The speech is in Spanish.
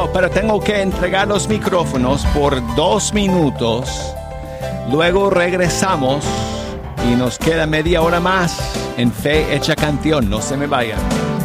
pero tengo que entregar los micrófonos por 2 minutos. Luego regresamos y nos queda media hora más en Fe Hecha Canción. No se me vayan.